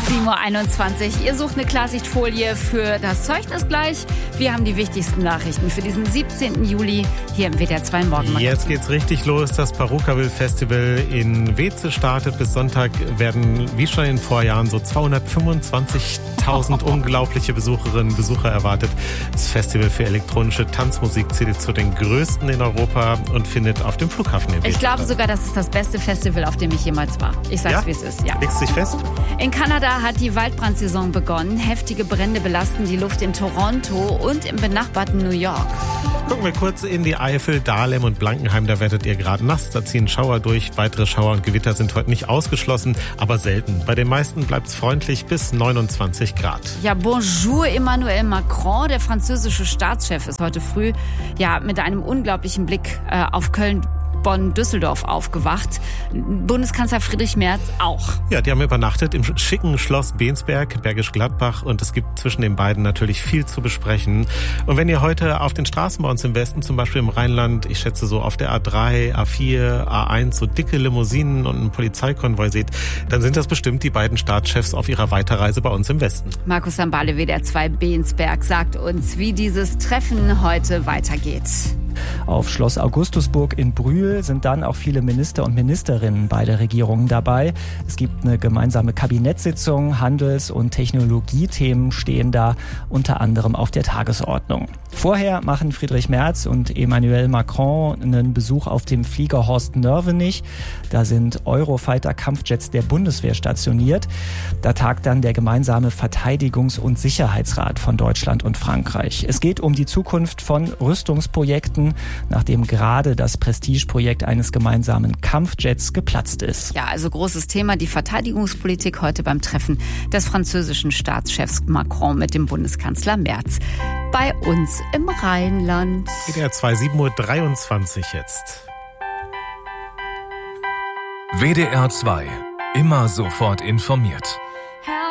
7:21 Uhr. Ihr sucht eine Klarsichtfolie für das Zeugnis gleich. Wir haben die wichtigsten Nachrichten für diesen 17. Juli hier im WDR 2 Morgenmagazin. Jetzt geht's richtig los. Das Parukaville Festival in Weeze startet. Bis Sonntag werden, wie schon in den Vorjahren, so 225.000 unglaubliche Besucherinnen und Besucher erwartet. Das Festival für elektronische Tanzmusik zählt zu den größten in Europa und findet auf dem Flughafen in Weeze Ich glaube statt. sogar, das ist das beste Festival, auf dem ich jemals war. Ich sag's, wie es ist. Ja. Legst dich fest? In Kanada hat die Waldbrandsaison begonnen. Heftige Brände belasten die Luft in Toronto und im benachbarten New York. Gucken wir kurz in die Eifel, Dahlem und Blankenheim. Da werdet ihr gerade nass. Da ziehen Schauer durch. Weitere Schauer und Gewitter sind heute nicht ausgeschlossen, aber selten. Bei den meisten bleibt's freundlich bis 29 Grad. Ja, bonjour Emmanuel Macron. Der französische Staatschef ist heute früh mit einem unglaublichen Blick auf Köln, Bonn, Düsseldorf aufgewacht. Bundeskanzler Friedrich Merz auch. Ja, die haben übernachtet im schicken Schloss Bensberg, Bergisch Gladbach, und es gibt zwischen den beiden natürlich viel zu besprechen. Und wenn ihr heute auf den Straßen bei uns im Westen, zum Beispiel im Rheinland, ich schätze so auf der A3, A4, A1, so dicke Limousinen und einen Polizeikonvoi seht, dann sind das bestimmt die beiden Staatschefs auf ihrer Weiterreise bei uns im Westen. Markus Sambale, WDR 2 Bensberg, sagt uns, wie dieses Treffen heute weitergeht. Auf Schloss Augustusburg in Brühl sind dann auch viele Minister und Ministerinnen beider Regierungen dabei. Es gibt eine gemeinsame Kabinettssitzung, Handels- und Technologiethemen stehen da unter anderem auf der Tagesordnung. Vorher machen Friedrich Merz und Emmanuel Macron einen Besuch auf dem Flieger Horst Nörvenich. Da sind Eurofighter-Kampfjets der Bundeswehr stationiert. Da tagt dann der gemeinsame Verteidigungs- und Sicherheitsrat von Deutschland und Frankreich. Es geht um die Zukunft von Rüstungsprojekten, nachdem gerade das Prestigeprojekt eines gemeinsamen Kampfjets geplatzt ist. Ja, also großes Thema, die Verteidigungspolitik heute beim Treffen des französischen Staatschefs Macron mit dem Bundeskanzler Merz. Bei uns im Rheinland. WDR 2, 7:23 Uhr jetzt. WDR 2. Immer sofort informiert.